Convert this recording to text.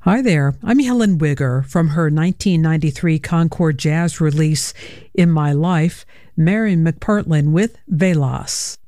Hi there, I'm Helen Wigger from her 1993 Concord Jazz release, In My Life, Mary McPartlin with Velas.